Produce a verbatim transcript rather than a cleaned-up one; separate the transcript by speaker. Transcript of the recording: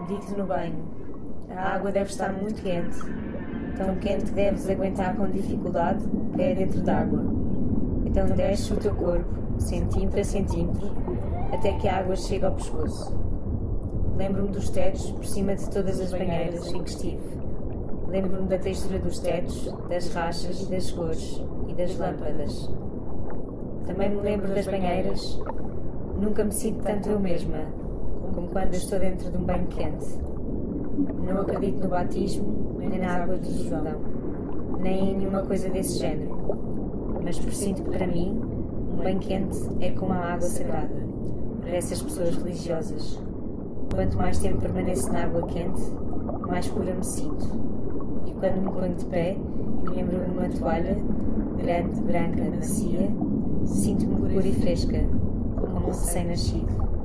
Speaker 1: Medite no banho. A água deve estar muito quente, tão quente que deves aguentar com dificuldade o pé dentro d'água. Então desce o teu corpo, centímetro a centímetro, até que a água chegue ao pescoço. Lembro-me dos tetos por cima de todas as banheiras em que estive. Lembro-me da textura dos tetos, das rachas e das cores e das lâmpadas. Também me lembro das banheiras. Nunca me sinto tanto eu mesma, como quando estou dentro de um banho quente. Não acredito no batismo, nem na água do Jordão, nem em nenhuma coisa desse género. Mas presinto que para mim, um banho quente é como a água sagrada, para essas pessoas religiosas. Quanto mais tempo permaneço na água quente, mais pura me sinto. E quando me ponho de pé e me lembro numa toalha, grande, branca, macia, sinto-me pura e fresca, como um recém-nascido.